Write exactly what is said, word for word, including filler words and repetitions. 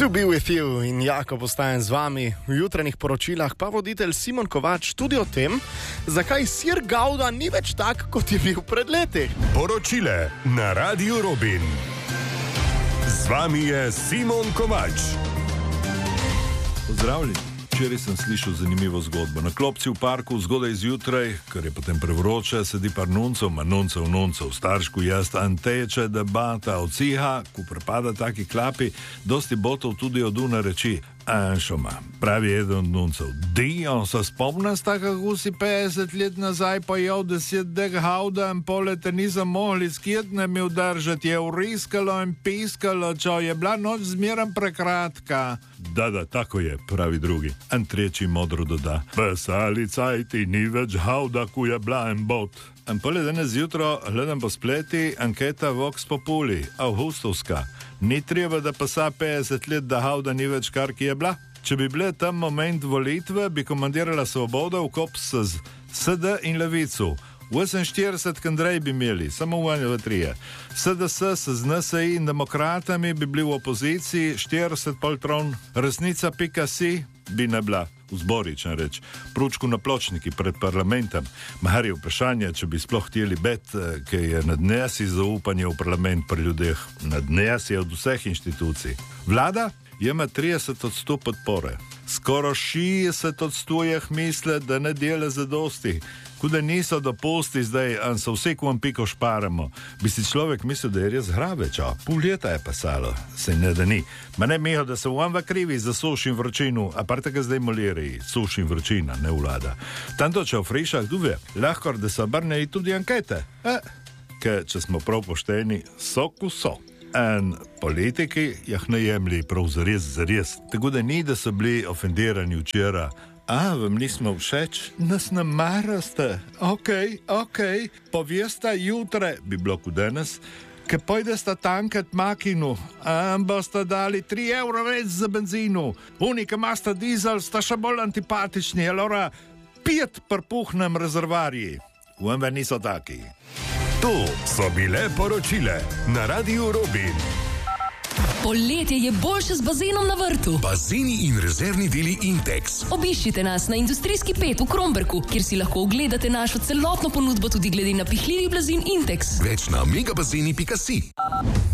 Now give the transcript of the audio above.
To be with you in Jakob ostajam z vami. V jutranjih poročilah pa voditelj Simon Kovač tudi o tem, zakaj sir Gouda ni več tak, kot je bil pred leti. Poročile na Radiu Robin. Z vami je Simon Kovač. Pozdravljeni. Včeraj sem slišal zanimivo zgodbo. Na klopci v parku zgodaj zjutraj, ker je potem prevroče, sedi par nuncev, ma nuncev, nuncev, staršku jaz, anteče debata od ciha, ko prepada taki klapi, dosti botov tudi od una reči. Anšoma, pravi eden od nuncev. Dion, se spomna sta, kako si petdeset let nazaj pa jel deset dek Gouda in polete nisem mogli skjetne mi udržati, je uriskalo in piskalo, čo je bila noč zmeram prekratka. Da, da, tako je, pravi drugi. In tretji modro doda. Veseli cajti, ni več Gouda, ko je bila en bot. In pole danes zjutro gledam po spleti, anketa Vox Populi, avgustovska. Ni treba, da pasa petdeset let, da Gouda ni več kar, ki je bila. Če bi bile tam moment volitve, bi komandirala Svoboda v kop s S D in Levicu. oseminštirideset kandrej bi imeli, samo v eni v trije. S D S z N S I in demokratami bi bili v opoziciji, štirideset poltron, resnica pika si bi ne bila. Vzboričen reč, pručku na pločniki pred parlamentom. Mahar je vprašanje, če bi sploh hteli bet, ki je nadnesi zaupanje v parlament pri ljudeh, nadnesi od vseh inštitucij. Vlada ima trideset odstotkov podpore. Skoro šestdeset odstotkov misle, da ne dela zadosti. Kuda niso dopusti zdaj, an so vse kuam piko šparamo. Bi si človek mislil, da je res hraveča. Pol leta je pasalo, se ne da ni. Ma ne miho, da se vam v krivi za suš in vročinu, a par tega zdaj moliriji. Suš in vročina, ne vlada. Tanto, če v frišah duve, lahko, da se obrnejo tudi ankete. Eh, ker, če smo prav pošteni, so ku so. In politiki jih ne jemlji prav zares, zares. Tako da ni, da so bili ofendirani včeraj. A, vam nismo všeč? Nas ne maraste. Okej, okej. Povesta jutre, bi bilo kot danes, ke pojde sta tankat makinu, a boste dali tri evro več za benzinu. Oni, ki imasta dizel, sta še bolj antipatični, alora pijet prpuhnem rezervarji. Vem, niso taki. To so bile poročile na Radiu Robin. Poletje je boljše z bazenom na vrtu. Bazeni in rezervni deli Intex. Obiščite nas na Industrijski pet v Kromberku, kjer si lahko ogledate našo celotno ponudbo tudi glede na pihljivih blazin Intex. Več na megabazeni pika si.